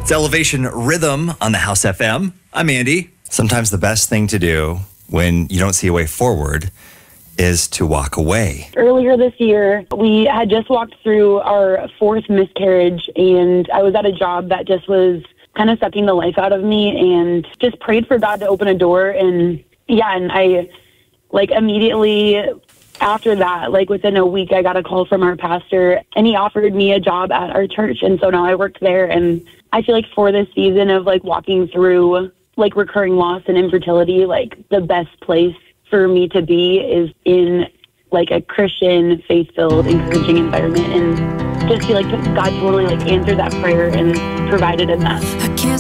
It's Elevation Rhythm on the House FM. I'm Andy. Sometimes the best thing to do when you don't see a way forward is to walk away. Earlier this year, we had just walked through our fourth miscarriage, and I was at a job that just was kind of sucking the life out of me, and just prayed for God to open a door. And I immediately after that, within a week, I got a call from our pastor, and he offered me a job at our church. And so now I work there, and I feel like for this season of walking through recurring loss and infertility, the best place for me to be is in a Christian, faith-filled, encouraging environment, and just feel like God totally answered that prayer and provided in that.